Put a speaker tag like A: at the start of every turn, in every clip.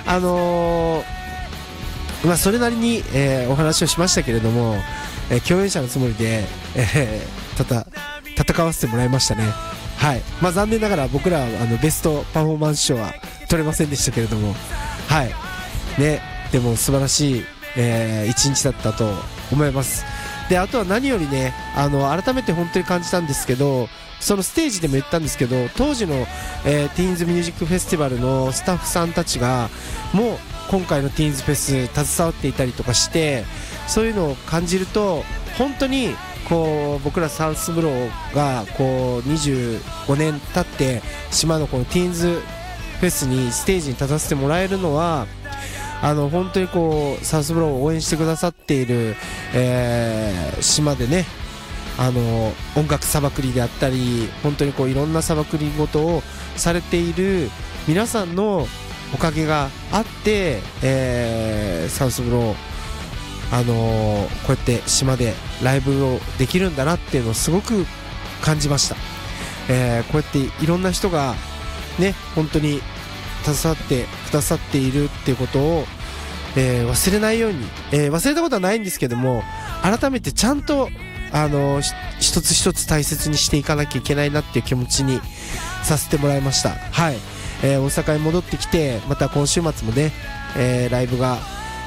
A: それなりに、お話をしましたけれども、共演者のつもりで、戦わせてもらいましたね。はい。残念ながら僕らはベストパフォーマンス賞は取れませんでしたけれども、はいね、でも素晴らしい、一日だったと思います。で、あとは何よりね、改めて本当に感じたんですけど、そのステージでも言ったんですけど、当時の、ティーンズミュージックフェスティバルのスタッフさんたちがもう今回のティーンズフェス携わっていたりとかして、そういうのを感じると本当にこう僕らサウスブローがこう25年経って島のこのティーンズフェスにステージに立たせてもらえるのは本当にこうサウスブローを応援してくださっている、島でね、音楽さばくりであったり本当にこういろんなさばくりごとをされている皆さんのおかげがあって、サウスブローこうやって島でライブをできるんだなっていうのをすごく感じました。こうやっていろんな人がね本当に携わってくださっているっていうことを、忘れないように、忘れたことはないんですけども、改めてちゃんと一つ一つ大切にしていかなきゃいけないなっていう気持ちにさせてもらいました。はい、大阪に戻ってきてまた今週末もね、ライブが、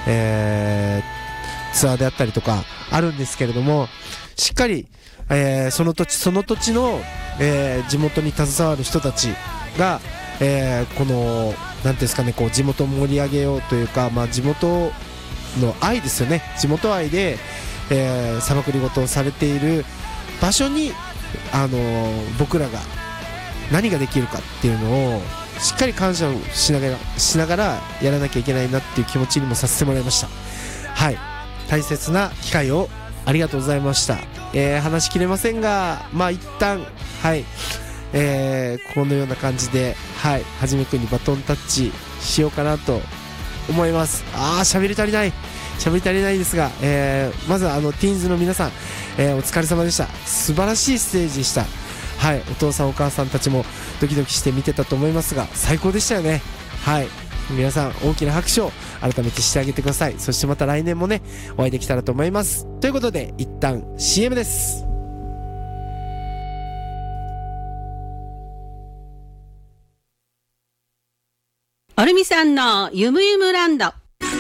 A: ツアーであったりとかあるんですけれども、しっかり、その土地その土地の、地元に携わる人たちが、このなんていうんですかね、こう地元を盛り上げようというか、地元の愛ですよね。地元愛で、さばくりごとをされている場所に、僕らが何ができるかっていうのをしっかり感謝をしながらやらなきゃいけないなっていう気持ちにもさせてもらいました。はい、大切な機会をありがとうございました。話しきれませんが、一旦はい、このような感じで、はい、はじめくんにバトンタッチしようかなと思います。喋り足りないですが、まずはティーンズの皆さん、お疲れ様でした。素晴らしいステージでした。はい、お父さんお母さんたちもドキドキして見てたと思いますが最高でしたよね。はい、皆さん大きな拍手を改めてしてあげてください。そしてまた来年もねお会いできたらと思います。ということで一旦 CM です。
B: おるみさんのゆむゆむランド。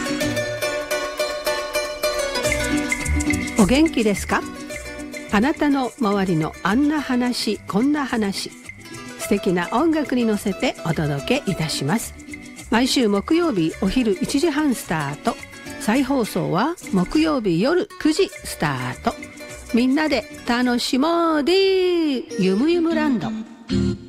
B: お元気ですか？あなたの周りのあんな話こんな話、素敵な音楽に乗せてお届けいたします。毎週木曜日お昼1時半スタート、再放送は木曜日夜9時スタート。みんなで楽しもうでゆむゆむランド。